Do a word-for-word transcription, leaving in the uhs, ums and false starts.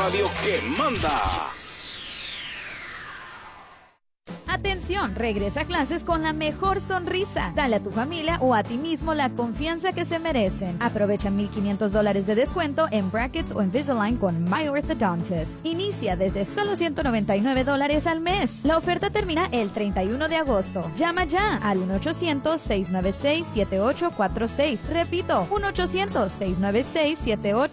radio que manda. Atención, regresa a clases con la mejor sonrisa. Dale a tu familia o a ti mismo la confianza que se merecen. Aprovecha mil quinientos dólares de descuento en brackets o Invisalign con My Orthodontist. Inicia desde solo ciento noventa y nueve dólares al mes. La oferta termina el treinta y uno de agosto. Llama ya al uno ochocientos, seiscientos noventa y seis, siete ocho cuatro seis. Repito, uno ochocientos, seiscientos noventa y seis, siete ocho